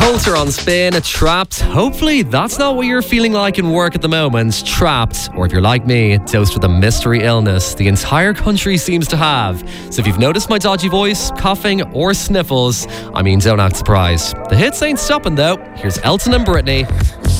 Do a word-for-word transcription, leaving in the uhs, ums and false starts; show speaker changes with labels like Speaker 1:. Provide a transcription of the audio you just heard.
Speaker 1: Coulter on Spin, Trapped. Hopefully that's not what you're feeling like in work at the moment. Trapped, or if you're like me, dosed with a mystery illness the entire country seems to have. So if you've noticed my dodgy voice, coughing or sniffles, I mean, don't act surprised. The hits ain't stopping though. Here's Elton and Britney.